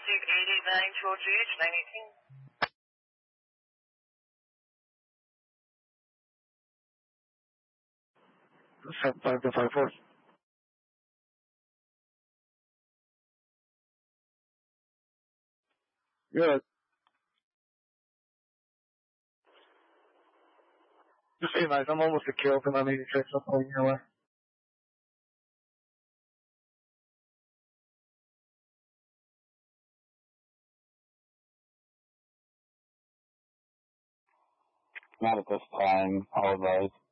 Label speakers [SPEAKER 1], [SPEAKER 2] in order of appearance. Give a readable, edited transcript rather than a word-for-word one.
[SPEAKER 1] Pursuit 889 George H. 918.
[SPEAKER 2] 7554. Good. Just be nice. I'm almost a kill from my 86. I'm pulling your way.
[SPEAKER 3] Not at this time. All advised.